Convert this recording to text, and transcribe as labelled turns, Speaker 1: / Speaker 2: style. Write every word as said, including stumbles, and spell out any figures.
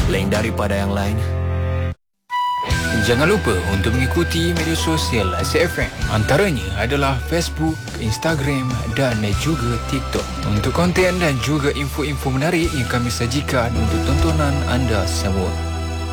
Speaker 1: lain daripada yang lain.
Speaker 2: Jangan lupa untuk mengikuti media sosial Asik F M. Antaranya adalah Facebook, Instagram dan juga TikTok. Untuk konten dan juga info-info menarik yang kami sajikan untuk tontonan anda semua.